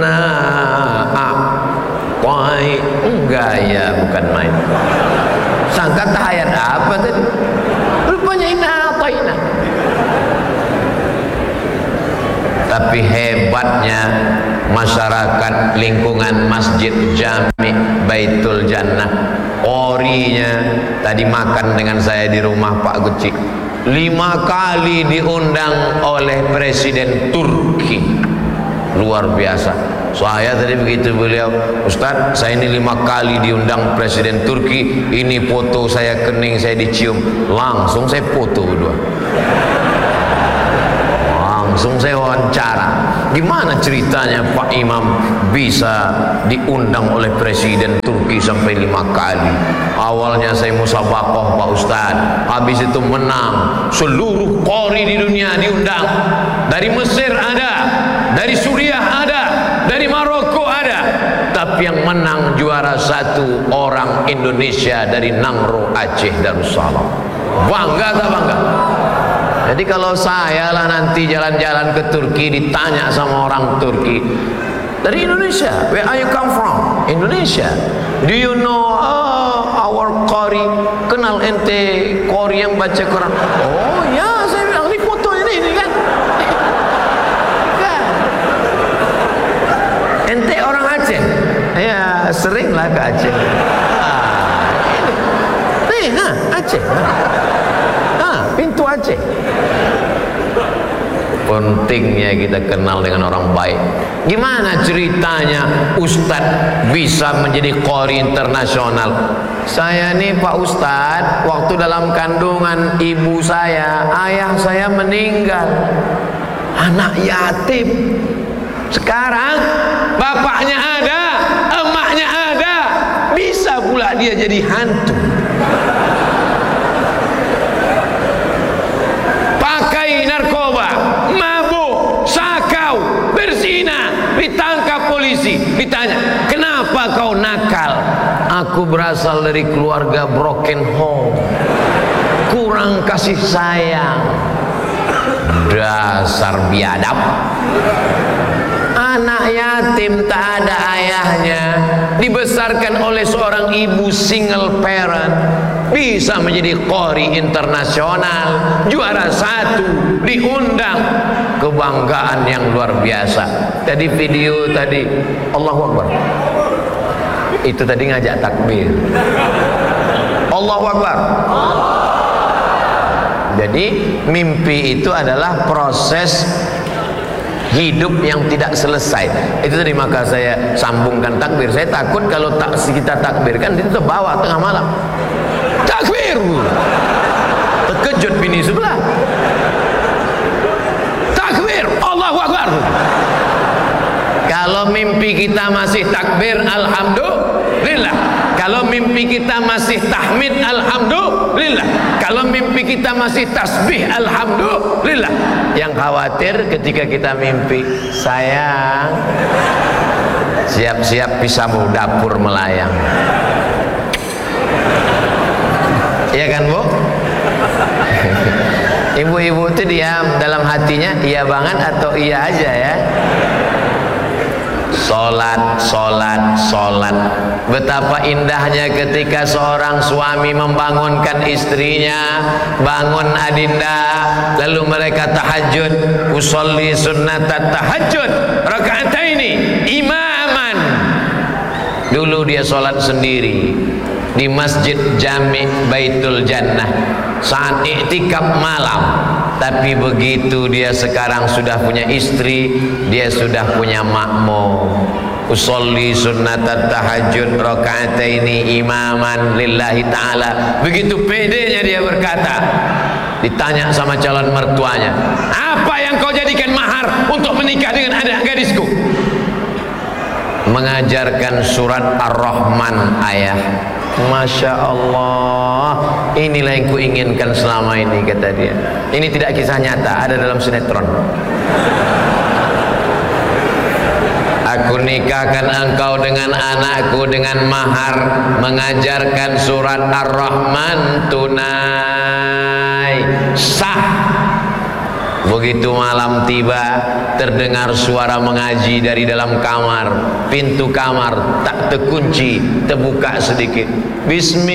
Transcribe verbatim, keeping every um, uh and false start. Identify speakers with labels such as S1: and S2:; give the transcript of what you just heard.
S1: Nah, wahai enggak ya, bukan main. Sangka tahayat apa tadi? Rupanya inna ataina. Tapi hebatnya masyarakat lingkungan Masjid Jami Baitul Jannah, orinya tadi makan dengan saya di rumah Pak Guci, lima kali diundang oleh Presiden Turki. Luar biasa. Saya tadi begitu beliau, Ustaz, saya ini lima kali diundang Presiden Turki, ini foto saya kening, saya dicium, langsung saya foto berdua, langsung saya wawancara. Gimana ceritanya Pak Imam bisa diundang oleh Presiden Turki sampai lima kali? Awalnya saya musabakoh Pak Ustaz, habis itu menang, seluruh qori di dunia diundang. Dari Mesir ada, dari Suriah ada, dari Maroko ada, tapi yang menang juara satu orang Indonesia dari Nangro, Aceh, Darussalam. Bangga tak bangga? Jadi kalau saya lah nanti jalan-jalan ke Turki ditanya sama orang Turki, dari Indonesia, where are you come from? Indonesia. Do you know uh, our qari? Kenal ente qari yang baca Quran? Oh ya, saya bilang ini foto ini, ini kan. Ente orang Aceh? Ya, seringlah ke Aceh. Ah, ini. Nih, ha, Aceh. Ha, pintu Aceh. Pentingnya kita kenal dengan orang baik. Gimana ceritanya Ustadz bisa menjadi qori internasional? Saya nih Pak Ustadz, waktu dalam kandungan ibu saya, ayah saya meninggal, anak yatim. Sekarang bapaknya ada, emaknya ada, bisa pula dia jadi hantu. Pakai narkoba, mabuk, sakau, berzina, ditangkap polisi, ditanya, kenapa kau nakal? Aku berasal dari keluarga broken home, kurang kasih sayang. Dasar biadab. Anak yatim tak ada ayahnya, dibesarkan oleh seorang ibu single parent, bisa menjadi qori internasional, juara satu, diundang, kebanggaan yang luar biasa. Tadi video tadi, Allahu Akbar, itu tadi ngajak takbir, Allahu Akbar. Jadi mimpi itu adalah proses hidup yang tidak selesai. Itu tadi maka saya sambungkan takbir. Saya takut kalau tak kita takbirkan itu terbawa tengah malam. Takbir. Terkejut bini sebelah. Takbir. Allahu Akbar. Kalau mimpi kita masih takbir, alhamdulillah. Kalau mimpi kita masih tahmid, alhamdulillah. Kalau mimpi kita masih tasbih, alhamdulillah. Yang khawatir ketika kita mimpi, sayang, siap-siap pisau dapur melayang. Iya kan Bu? Ibu-ibu itu diam dalam hatinya, iya banget atau iya aja ya. Solat, solat, solat. Betapa indahnya ketika seorang suami membangunkan istrinya, bangun adinda, lalu mereka tahajud, usolli sunnatat tahajud rakaataini imaman. Dulu dia solat sendiri di Masjid Jami Baitul Jannah saat iktikaf malam. Tapi begitu dia sekarang sudah punya istri, dia sudah punya makmum, usolli sunnatat tahajud rakaataini imaman lillahi ta'ala. Begitu pedenya dia berkata, ditanya sama calon mertuanya, apa yang kau jadikan mahar untuk menikah dengan anak gadisku? Mengajarkan surat Ar-Rahman ayah. Masya Allah, inilah yang kuinginkan selama ini, kata dia. Ini tidak kisah nyata, ada dalam sinetron. Aku nikahkan engkau dengan anakku dengan mahar mengajarkan surat Ar-Rahman. ar-Rahman tunai sah. Begitu malam tiba, terdengar suara mengaji dari dalam kamar. Pintu kamar tak terkunci, terbuka sedikit. Bismillah.